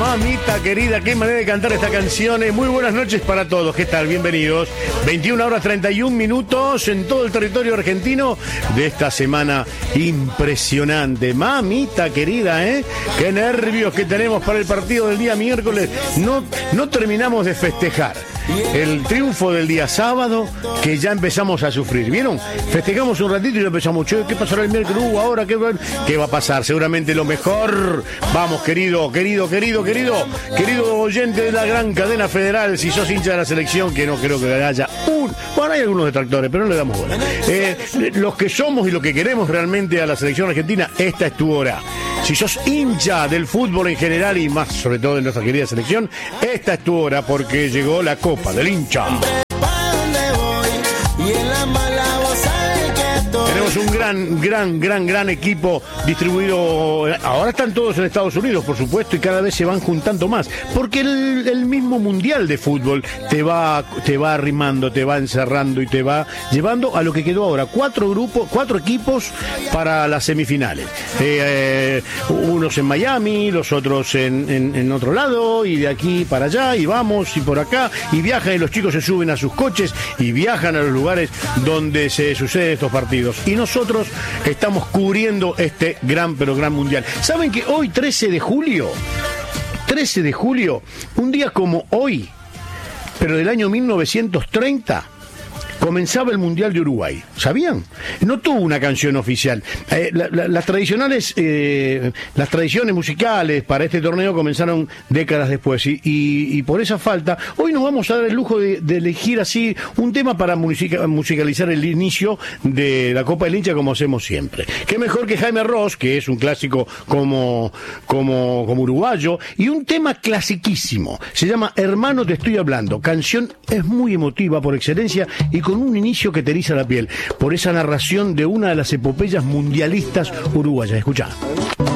Mamita querida, qué manera de cantar esta canción. Muy buenas noches para todos, ¿qué tal? Bienvenidos. 21:31 en todo el territorio argentino de esta semana impresionante. Mamita querida, qué nervios que tenemos para el partido del día miércoles. No terminamos de festejar el triunfo del día sábado, que ya empezamos a sufrir. ¿Vieron? Festejamos un ratito y ya empezamos. Che, ¿qué pasará el miércoles? Ahora, ¿qué va a pasar? Seguramente lo mejor. Vamos, querido oyente de la gran cadena federal, si sos hincha de la selección, que no creo que haya bueno, hay algunos detractores, pero no le damos bola. Los que somos y lo que queremos realmente a la selección argentina, esta es tu hora. Si sos hincha del fútbol en general y más sobre todo de nuestra querida selección, esta es tu hora, porque llegó la Copa del Hincha. Tenemos un gran equipo distribuido. Ahora están todos en Estados Unidos, por supuesto, y cada vez se van juntando más, porque el mismo mundial de fútbol te va arrimando, te va encerrando y te va llevando a lo que quedó ahora: 4 equipos para las semifinales. Unos en Miami, los otros en otro lado, y de aquí para allá, y vamos y por acá, y viajan, y los chicos se suben a sus coches y viajan a los lugares donde se suceden estos partidos. Y nosotros estamos cubriendo este gran mundial. ¿Saben que hoy, 13 de julio, un día como hoy, pero del año 1930, comenzaba el Mundial de Uruguay? ¿Sabían? No tuvo una canción oficial. Las tradiciones musicales para este torneo comenzaron décadas después, y por esa falta, hoy nos vamos a dar el lujo de elegir así un tema para musicalizar el inicio de la Copa del Hincha, como hacemos siempre. Qué mejor que Jaime Ross, que es un clásico como uruguayo, y un tema clasiquísimo. Se llama Hermano te estoy hablando. Canción es muy emotiva por excelencia y con un inicio que te eriza la piel por esa narración de una de las epopeyas mundialistas uruguayas. Escuchá.